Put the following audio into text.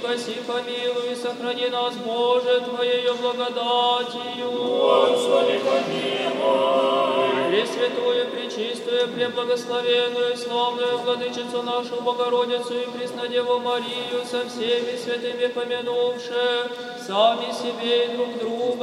спаси, помилуй, и сохрани нас, Боже, Твоею благодатью. Господи, помилуй. Пресвятую, пречистую, преблагословенную, славную Владычицу нашу Богородицу и Преснодеву Марию со всеми святыми помянувши, сами себе и друг друга,